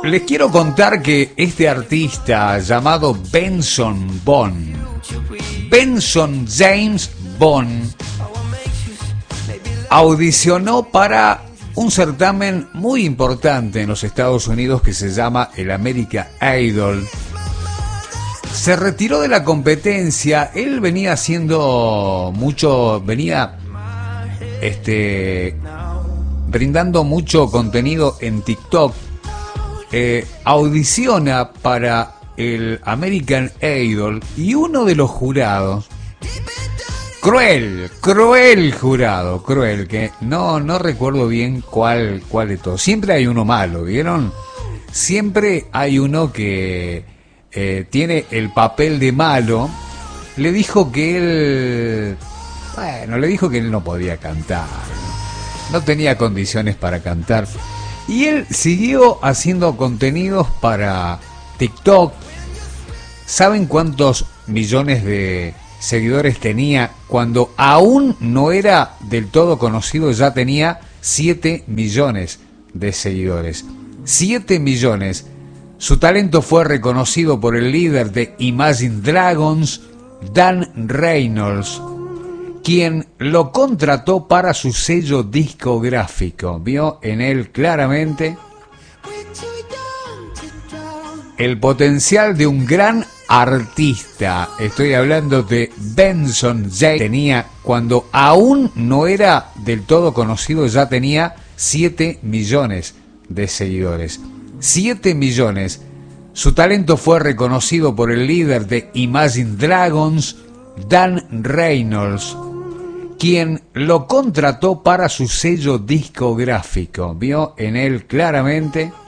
Les quiero contar que este artista llamado Benson James Bond, audicionó para un certamen muy importante en los Estados Unidos que se llama el American Idol. Se retiró de la competencia. Él venía haciendo mucho, brindando mucho contenido en TikTok. Audiciona para el American Idol y uno de los jurados, cruel jurado, que no recuerdo bien cuál de todos. Siempre hay uno malo, ¿vieron? Siempre hay uno que tiene el papel de malo. Le dijo que él no podía cantar, no tenía condiciones para cantar. Y él siguió haciendo contenidos para TikTok. ¿Saben cuántos millones de seguidores tenía? Cuando aún no era del todo conocido, ya tenía 7 millones de seguidores. 7 millones. Su talento fue reconocido por el líder de Imagine Dragons, Dan Reynolds, quien lo contrató para su sello discográfico. Vio en él claramente el potencial de un gran artista. Estoy hablando de Benson James. Tenía, cuando aún no era del todo conocido, ya tenía 7 millones de seguidores. 7 millones. Su talento fue reconocido por el líder de Imagine Dragons, Dan Reynolds, quien lo contrató para su sello discográfico. Vio en él claramente